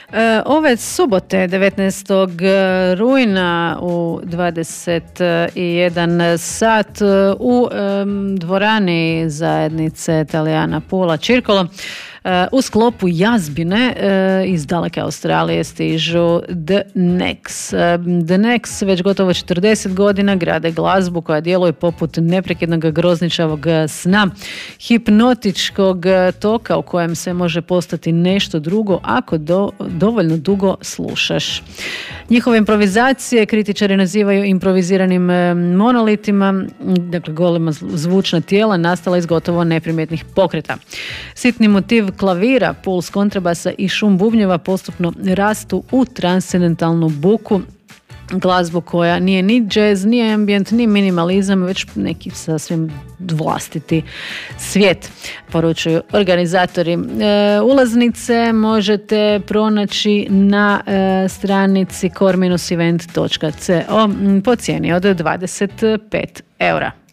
Ove subote, 19. rujna u 21 sat u dvorani zajednice Talijana Pula Čirkolo u sklopu jazbine iz daleke Australije stižu The Necks. The Necks već gotovo 40 godina grade glazbu koja djeluje poput neprekidnog grozničavog sna, hipnotičkog toka u kojem se može postati nešto drugo ako dovoljno dugo slušaš. Njihove improvizacije kritičari nazivaju improviziranim monolitima, dakle golema zvučna tijela nastala iz gotovo neprimjetnih pokreta. Sitni motiv klavira, puls kontrabasa i šum bubnjeva postupno rastu u transcendentalnu buku, glazbu koja nije ni jazz, ni ambient, ni minimalizam, već neki sasvim vlastiti svijet, poručuju organizatori. Ulaznice možete pronaći na stranici core-event.co po cijeni od 25 €.